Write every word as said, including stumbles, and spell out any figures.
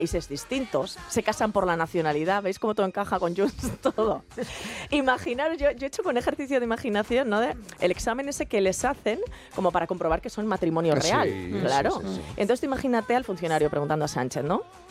países distintos, se casan por la nacionalidad, ¿veis cómo todo encaja con Junts? Todo. Imaginaros, yo, yo he hecho un ejercicio de imaginación, ¿no? De el examen ese que les hacen como para comprobar que son matrimonio real, sí, claro. sí, sí, sí. Entonces imagínate al funcionario preguntando a Sánchez, ¿no?